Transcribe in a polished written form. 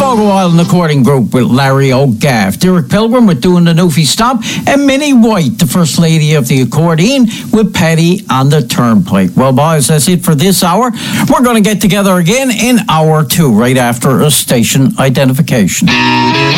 Drogo Island According Group with Larry O'Gaff. Derek Pilgrim with Doing the Newfie Stomp. And Minnie White, the First Lady of the Accordion, with Paddy on the Turnpike. Well, boys, that's it for this hour. We're going to get together again in hour 2, right after a station identification.